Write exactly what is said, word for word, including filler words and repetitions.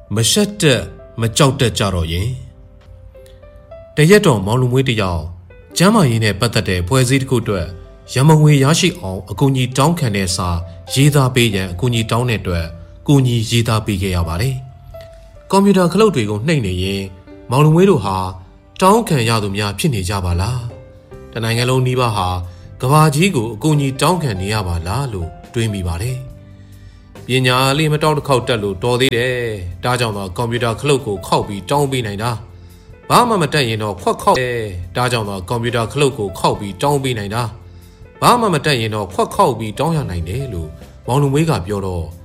မရှက်တက်မကြောက်တက်ကြတော့ရင်တရက်တော်မောင်လူမွေးတယောက်ကျမ်းမာရေးနဲ့ပတ်သက်တဲ့ဖွဲ့စည်းတစ်ခုအတွက်ရမငွေရရှိအောင်အကူအညီတောင်းခံတဲ့စာရေးသားပေးရန်အကူအညီတောင်းတဲ့အတွက်ကူညီရေးသားပေးခဲ့ရပါတယ်။ကွန်ပျူတာခလုတ်တွေကိုနှိပ်နေရင်မောင်လူမွေးတို့ဟာတောင်းခံရသူများဖြစ်နေကြပါလား။တနိုင်ငံလုံးနှီးပါးဟာကဘာကြီးကိုအကူအညီတောင်းခံနေရပါလားလို့တွေးမိပါတယ်။ပညာလေးမတောက်တစ်ခေါက်တက်လို့တော်သေးတယ်။ဒါကြောင့်တော့ကွန်ပျူတာခလုတ်ကိုခောက်ပြီးတောင်းပေးနိုင်တာ။ဘာမှမတက်ရင်တော့ခွက်ခောက်တယ်။ဒါကြောင့်တော့ကွန်ပျူတာခလုတ်ကိုခောက်ပြီးတောင်းပေးနိုင်တာ။ဘာမှမတက်ရင်တော့ခွက်ခောက်ပြီးတောင်းရနိုင်တယ်လို့မောင်လူမွေးကပြောတော့